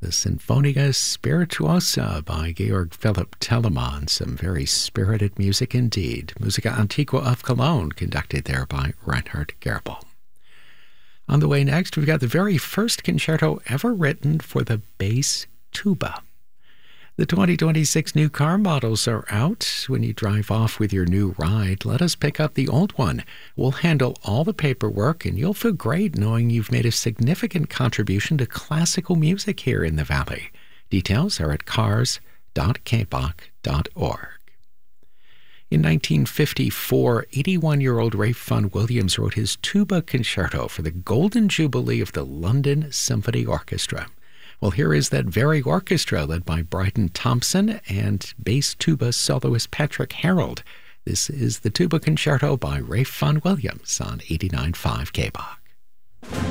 The Sinfonia Spirituosa by Georg Philipp Telemann. Some very spirited music indeed. Musica Antiqua of Cologne, conducted there by Reinhard Gerbel. On the way next, we've got the very first concerto ever written for the bass tuba. The 2026 new car models are out. When you drive off with your new ride, let us pick up the old one. We'll handle all the paperwork, and you'll feel great knowing you've made a significant contribution to classical music here in the Valley. Details are at cars.kbach.org. In 1954, 81-year-old Ralph Vaughan Williams wrote his tuba concerto for the Golden Jubilee of the London Symphony Orchestra. Well, here is that very orchestra led by Bryden Thompson and bass tuba soloist Patrick Harold. This is the tuba concerto by Ralph Vaughan Williams on 89.5 KBach.